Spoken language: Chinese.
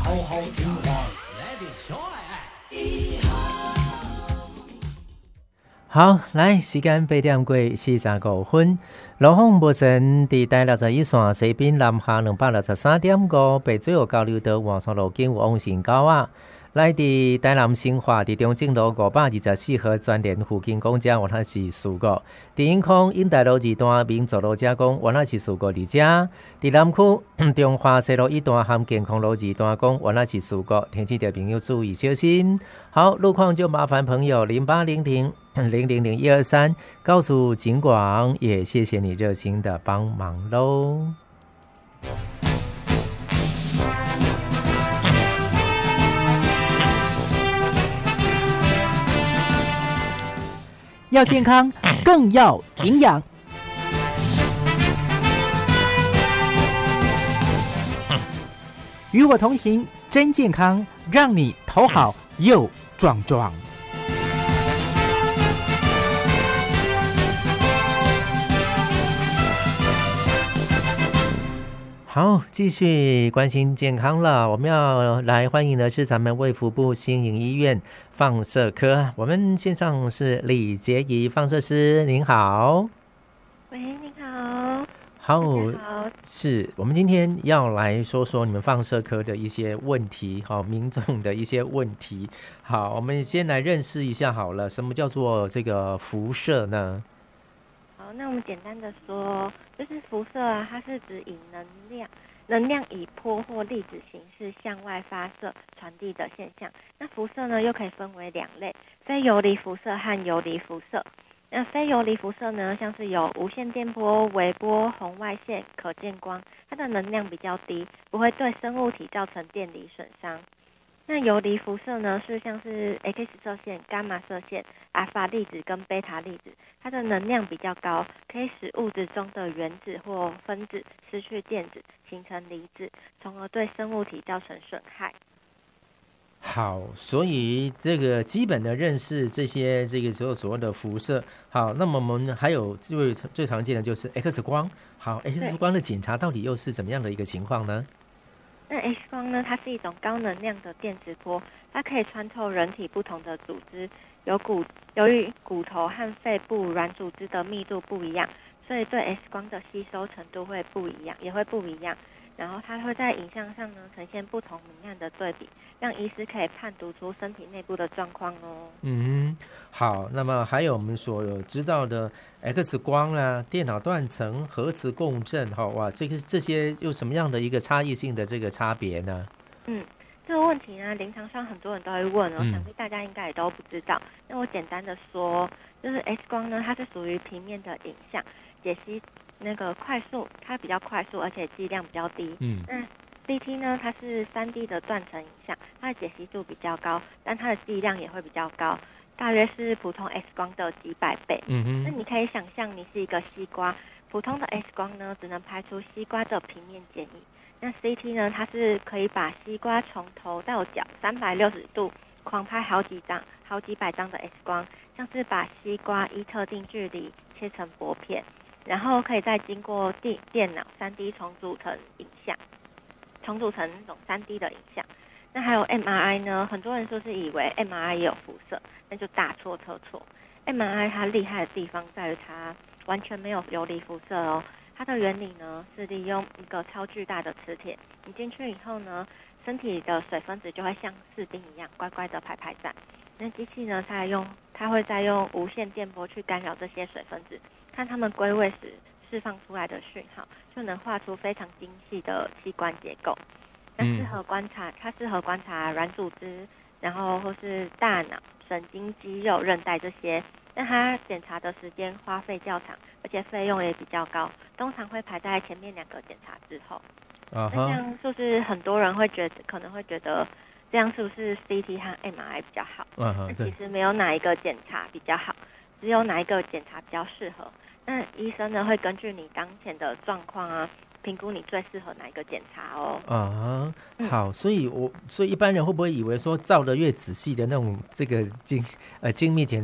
好好听话。 好，来时间8點過45分，羅風目前伫台61線西邊南下263.5，北最後交流道換線路徑有往成高啊。來伫台南新化伫中正路524號專連附近講者原來是事故。伫永康永大路2段民族路者講原來是事故伫遮。伫南區中華西路1段和健康路2段講原來是事故，天氣的朋友注意小心。好，路況就麻煩朋友0800000123告訴警廣，也謝謝你熱心的幫忙嘍。 要健康，更要营养。与我同行，真健康，让你头好又壮壮。 好，继续关心健康了。我们要来欢迎的是咱们卫福部新营医院放射科，我们线上是李洁仪放射师，您好。 喂，您好。 好， 好， 是我们今天要来说说你们放射科的一些问题，好，民众的一些问题。好，我们先来认识一下好了，什么叫做这个辐射呢？ 好，那我们简单的说，就是辐射啊，它是指以能量以波或粒子形式向外发射传递的现象。那辐射呢，又可以分为2类：非游离辐射和游离辐射。那非游离辐射呢，像是有无线电波、微波、红外线、可见光，它的能量比较低，不会对生物体造成电离损伤。那游离辐射呢，是像是 X 射线、伽马射线、阿尔法粒子跟贝塔粒子，它的能量比较高，可以使物质中的原子或分子失去电子，形成离子，从而对生物体造成损害。 好，所以这个基本的认识这些这个所谓的辐射。好，那么我们还有最常见的就是 X 光。好 ，X 光的检查到底又是怎么样的一个情况呢？ 那 X 光呢，它是一种高能量的电磁波，它可以穿透人体不同的组织。由于骨头和肺部软组织的密度不一样，所以对 X 光的吸收程度会不一样，也会不一样。然后它会在影像上呢呈现不同明暗的对比，让医师可以判读出身体内部的状况哦。 好，那么还有我们所有知道的 X 光啊、电脑断层、核磁共振，哇，这些有什么样的一个差异性的这个差别呢？ 这个问题呢，临床上很多人都会问哦，想必大家应该也都不知道。那我简单的说，就是 X 光呢，它是属于平面的影像，解析那个快速，它比较快速，而且剂量比较低。那 CT 呢，它是3D 的断层影像，它的解析度比较高，但它的剂量也会比较高，大约是普通 X 光的几百倍。那你可以想象你是一个西瓜，普通的 X 光呢，只能拍出西瓜的平面剪影。那 CT 呢，它是可以把西瓜从头到脚360度狂拍好几百张的 X 光，像是把西瓜依特定距离切成薄片，然后可以再经过电脑 3D 重组成那种 3D 的影像。那还有 MRI 呢，很多人说是以为 MRI 也有辐射，那就大错特错。MRI 它厉害的地方在于它完全没有游离辐射哦。它的原理呢是利用一个超巨大的磁铁，你进去以后呢，身体的水分子就会像士兵一样乖乖的排站。那机器呢，它会再用无线电波去干扰这些水分子，看它们归位时释放出来的讯号，就能画出非常精细的器官结构。那适合观察软组织，然后或是大脑、神经、肌肉、韧带这些。那它检查的时间花费较长，而且费用也比较高，通常会排在前面2个检查之后。那这样是不是很多人可能会觉得这样是不是 CT 和 MRI 比较好？那其实没有哪一个检查比较好，只有哪一个检查比较适合。那医生呢会根据你当前的状况啊，评估你最适合哪一个检查哦。 好，所以一般人会不会以为说照得越仔细的那种这个精密检